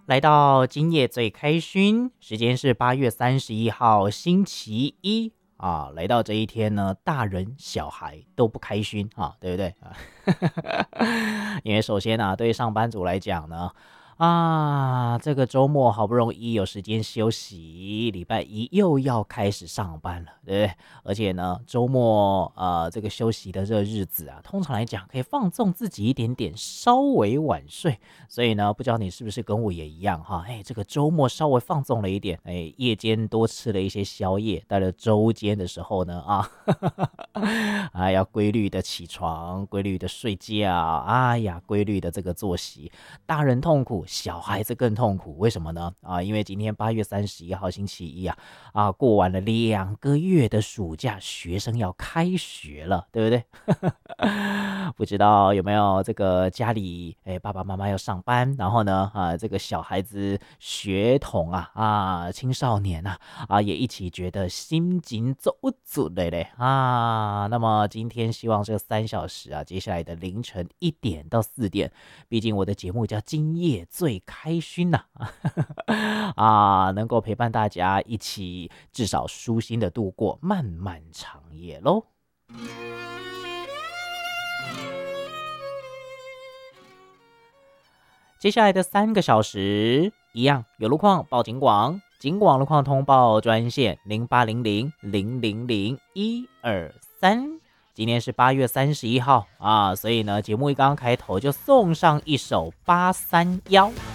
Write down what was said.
来到今夜最开勋，时间是8月31号星期一啊。来到这一天呢，大人小孩都不开勋啊，对不对啊？因为首先啊，对上班族来讲呢，这个周末好不容易有时间休息，礼拜一又要开始上班了，对不对？而且呢，周末这个休息的这日子啊，通常来讲可以放纵自己一点点，稍微晚睡。所以呢，不知道你是不是跟我也一样哈？这个周末稍微放纵了一点，夜间多吃了一些宵夜，到了周间的时候呢，要规律的起床，规律的睡觉，哎呀，规律的这个作息，大人痛苦，小孩子更痛苦，为什么呢？因为今天8月31号星期一过完了2个月的暑假，学生要开学了，对不对？不知道有没有这个家里爸爸妈妈要上班，然后呢这个小孩子学童青少年也一起觉得心情走足了嘞那么今天希望这3小时接下来的凌晨1点到4点，毕竟我的节目叫今夜最开勋能够陪伴大家一起至少舒心的度过漫漫长夜喽。接下来的3个小时，一样有路况报警广，警广路况通报专线0800000123。今天是8月31号所以呢，节目一刚开头就送上一首831。